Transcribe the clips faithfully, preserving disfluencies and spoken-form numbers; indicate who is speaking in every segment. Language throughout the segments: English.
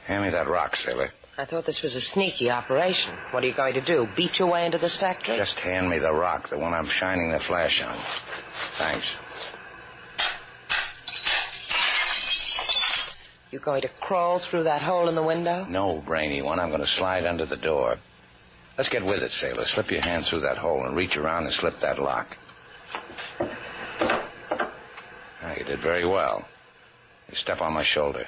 Speaker 1: Hand me that rock, sailor.
Speaker 2: I thought this was a sneaky operation. What are you going to do, beat your way into this factory?
Speaker 1: Just hand me the rock, the one I'm shining the flash on. Thanks.
Speaker 2: You going to crawl through that hole in the window?
Speaker 1: No, brainy one. I'm going to slide under the door. Let's get with it, sailor. Slip your hand through that hole and reach around and slip that lock. Ah, you did very well. You step on my shoulder.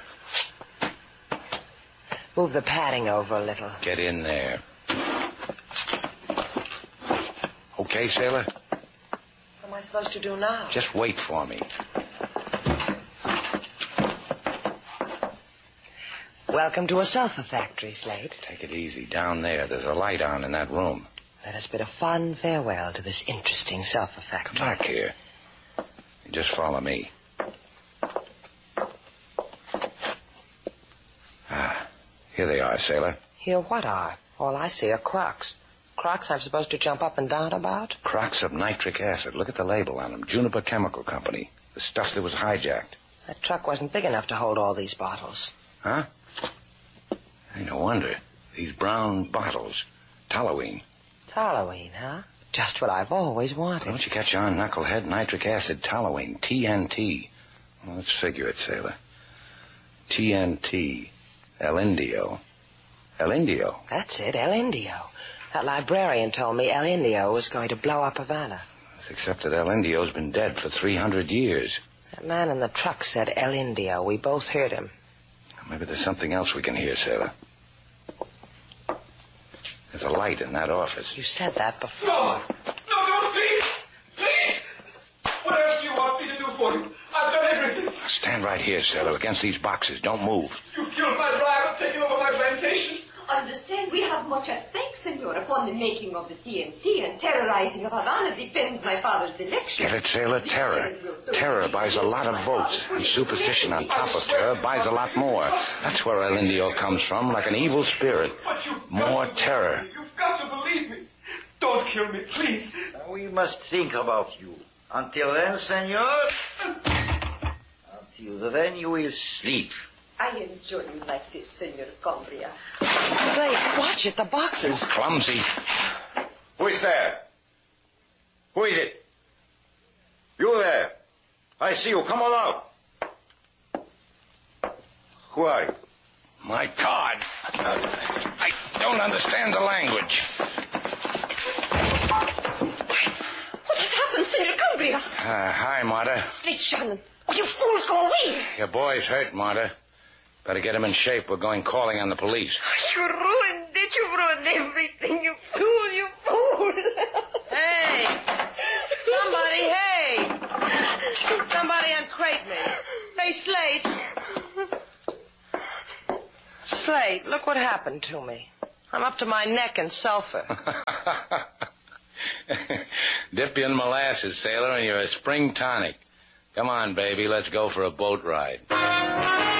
Speaker 2: Move the padding over a little.
Speaker 1: Get in there. Okay, sailor?
Speaker 2: What am I supposed to do now?
Speaker 1: Just wait for me.
Speaker 2: Welcome to a sulfur factory, Slate.
Speaker 1: Take it easy. Down there, there's a light on in that room.
Speaker 2: Let us bid a fond farewell to this interesting sulfur factory.
Speaker 1: Come back here. You just follow me. Ah, here they are, sailor.
Speaker 2: Here what are? All I see are crocks. Crocks I'm supposed to jump up and down about?
Speaker 1: Crocks of nitric acid. Look at the label on them. Juniper Chemical Company. The stuff that was hijacked.
Speaker 2: That truck wasn't big enough to hold all these bottles.
Speaker 1: Huh? Hey, no wonder. These brown bottles. Toluene.
Speaker 2: Toluene, huh? Just what I've always wanted.
Speaker 1: Don't you catch on, knucklehead? Nitric acid, toluene, T N T. Well, let's figure it, sailor. T N T. El Indio. El Indio?
Speaker 2: That's it, El Indio. That librarian told me El Indio was going to blow up Havana.
Speaker 1: Except that El Indio's been dead for three hundred years.
Speaker 2: That man in the truck said El Indio. We both heard him.
Speaker 1: Maybe there's something else we can hear, sailor. There's a light in that office.
Speaker 2: You said that before.
Speaker 3: No! No, don't, please! Please! What else do you want me to do for you? I've done everything.
Speaker 1: Stand right here, sailor, against these boxes. Don't move.
Speaker 3: You killed my driver, taken over my plantation.
Speaker 4: Understand, we have much at stake, senor, upon the making of the T N T, and terrorizing of Havana depends my father's election.
Speaker 1: Get it, sailor? Terror. Terror buys a lot of votes, and superstition on top of terror buys a lot more. That's where El Indio comes from, like an evil spirit. More terror.
Speaker 3: You've got to believe me. Don't kill me, please.
Speaker 5: We must think about you. Until then, senor, until then you will sleep.
Speaker 4: I enjoy you like this, Senor Cumbria.
Speaker 2: Slate, watch it, the boxes.
Speaker 1: Clumsy.
Speaker 5: Who is there? Who is it? You there. I see you. Come on out. Who are you?
Speaker 1: My God. I don't understand the language.
Speaker 4: What has happened, Senor Cumbria?
Speaker 1: Uh, hi, Marta.
Speaker 4: Slate Shannon. Oh, you fool, go away.
Speaker 1: Your boy's hurt, Marta. Better get him in shape. We're going calling on the police.
Speaker 4: You ruined it. You ruined everything. You fool, you fool.
Speaker 2: Hey! Somebody, hey! Somebody uncrate me. Hey, Slate. Slate, look what happened to me. I'm up to my neck in sulfur.
Speaker 1: Dip you in molasses, sailor, and you're a spring tonic. Come on, baby. Let's go for a boat ride.